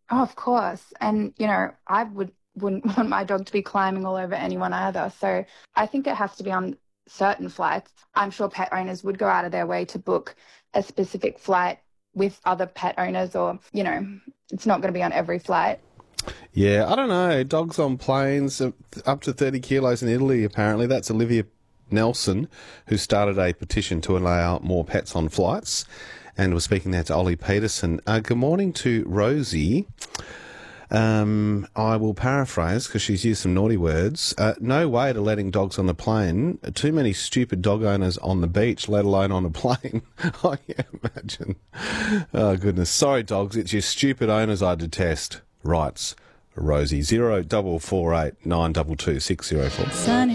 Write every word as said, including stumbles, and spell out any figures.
Oh, of course. And, you know, I would, wouldn't want my dog to be climbing all over anyone either. So I think it has to be on certain flights. I'm sure pet owners would go out of their way to book a specific flight with other pet owners, or, you know, it's not going to be on every flight. Yeah, I don't know. Dogs on planes, uh, up to thirty kilos in Italy, apparently. That's Olivia Nelson, who started a petition to allow more pets on flights, and was speaking there to Ollie Peterson. Uh, good morning to Rosie. Um, I will paraphrase because she's used some naughty words. Uh, no way to letting dogs on the plane. Too many stupid dog owners on the beach, let alone on a plane. Oh, yeah, imagine. Oh, goodness. Sorry, dogs. It's your stupid owners I detest. Writes Rosie. Zero double four eight nine double two six zero four.